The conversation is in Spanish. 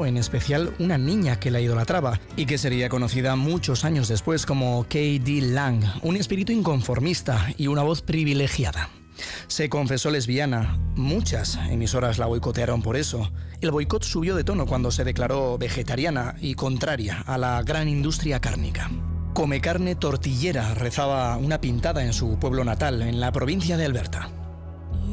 en especial una niña que la idolatraba y que sería conocida muchos años después como K.D. Lang, un espíritu inconformista y una voz privilegiada. Se confesó lesbiana, muchas emisoras la boicotearon por eso. El boicot subió de tono cuando se declaró vegetariana y contraria a la gran industria cárnica. Come carne tortillera, rezaba una pintada en su pueblo natal, en la provincia de Alberta.